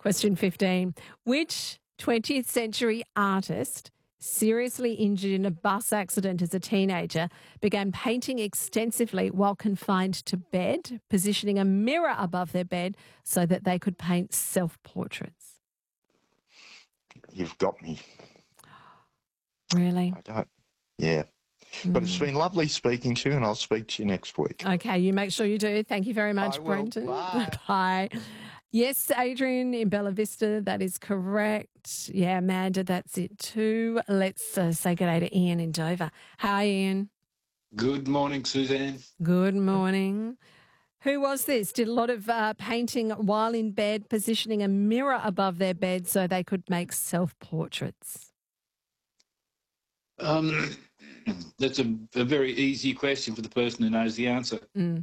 Question 15. Which 20th century artist, seriously injured in a bus accident as a teenager, began painting extensively while confined to bed, positioning a mirror above their bed so that they could paint self-portraits? You've got me. Really? I don't. Yeah. But it's been lovely speaking to you, and I'll speak to you next week. Okay, you make sure you do. Thank you very much, I will. Brenton. Bye. Bye. Yes, Adrian in Bella Vista, that is correct. Yeah, Amanda, that's it too. Let's say good day to Ian in Dover. Hi, Ian. Good morning, Suzanne. Good morning. Who was this? Did a lot of painting while in bed, positioning a mirror above their bed so they could make self-portraits. That's a very easy question for the person who knows the answer.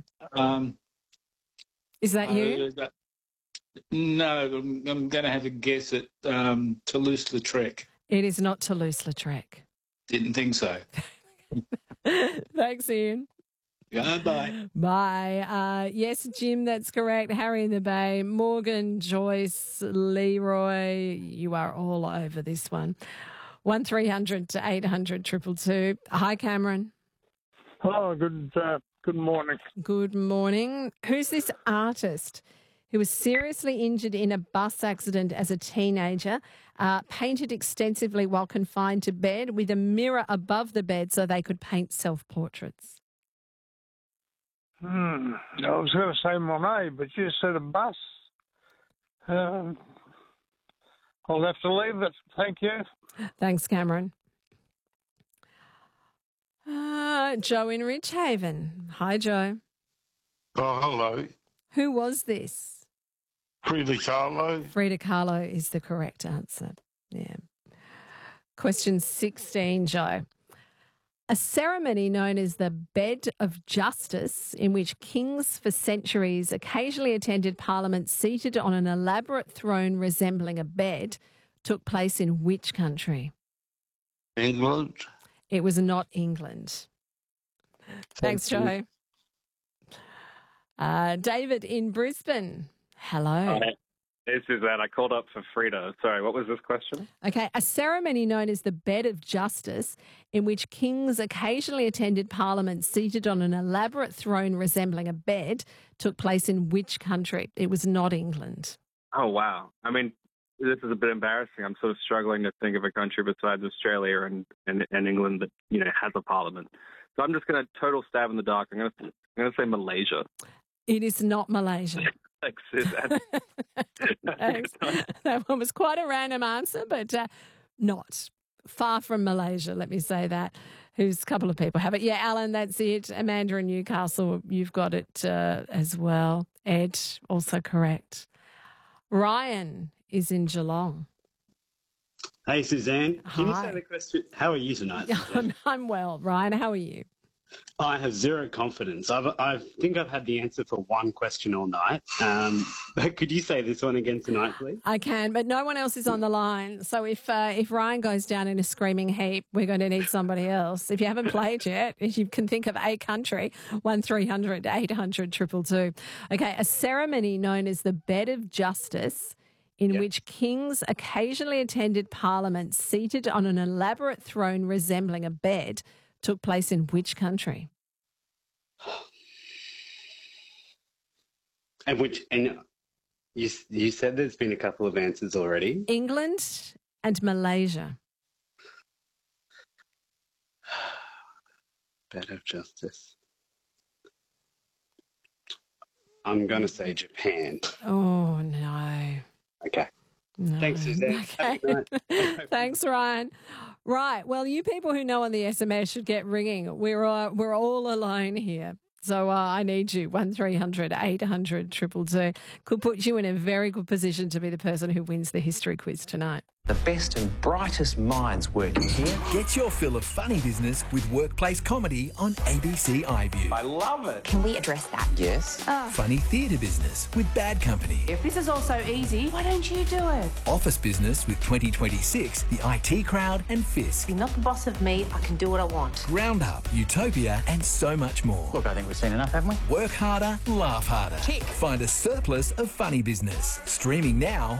Is that you? No, I'm going to have a guess at Toulouse-Lautrec. It is not Toulouse-Lautrec. Didn't think so. Thanks, Ian. Bye. Bye. Yes, Jim, that's correct. Harry in the Bay, Morgan, Joyce, Leroy, you are all over this one. 1300 to 800 222. Hi, Cameron. Hello, good morning. Good morning. Who's this artist who was seriously injured in a bus accident as a teenager, painted extensively while confined to bed with a mirror above the bed so they could paint self-portraits? I was going to say Monet, but you said a bus. I'll have to leave it. Thank you. Thanks, Cameron. Joe in Ridgehaven. Hi, Joe. Oh, hello. Who was this? Frida Kahlo. Frida Kahlo is the correct answer. Yeah. Question 16, Joe. A ceremony known as the Bed of Justice, in which kings for centuries occasionally attended Parliament seated on an elaborate throne resembling a bed, took place in which country? England. It was not England. Thanks, Joe. David in Brisbane. Hello. Hi. Hey, Suzanne. I called up for Frida. Sorry, what was this question? Okay, a ceremony known as the Bed of Justice, in which kings occasionally attended Parliament seated on an elaborate throne resembling a bed, took place in which country? It was not England. Oh, wow. I mean, this is a bit embarrassing. I'm sort of struggling to think of a country besides Australia and England that, has a parliament. So I'm just going to total stab in the dark. I'm going to say Malaysia. It is not Malaysia. Thanks, Suzanne. Thanks. That one was quite a random answer, but not. Far from Malaysia, let me say that. Who's a couple of people have it. Yeah, Alan, that's it. Amanda in Newcastle, you've got it as well. Ed, also correct. Ryan is in Geelong. Hey, Suzanne. Can you Hi. say the question? How are you tonight, Suzanne? I'm well. Ryan, how are you? I have zero confidence. I think I've had the answer for one question all night. But could you say this one again tonight, please? I can, but no one else is on the line. So if Ryan goes down in a screaming heap, we're going to need somebody else. If you haven't played yet, if you can think of a country, 1300 800 222. Okay, a ceremony known as the Bed of Justice, in which kings occasionally attended Parliament seated on an elaborate throne resembling a bed, took place in which country? And you said there's been a couple of answers already. England and Malaysia. Bed of Justice. I'm going to say Japan. Oh, no. Okay. No. Thanks, Suzanne. Okay. Thanks, Ryan. Right. Well, you people who know on the SMS should get ringing. We're all alone here. So I need you. 1300 800 222. Could put you in a very good position to be the person who wins the history quiz tonight. The best and brightest minds working here. Get your fill of funny business with workplace comedy on ABC iView. I love it. Can we address that? Yes. Funny theatre business with Bad Company. If this is all so easy, why don't you do it? Office business with 2026, the IT Crowd and Fisk. You're not the boss of me. I can do what I want. Roundup, Utopia and so much more. Look, I think we've seen enough, haven't we? Work harder, laugh harder. Tick. Find a surplus of funny business. Streaming now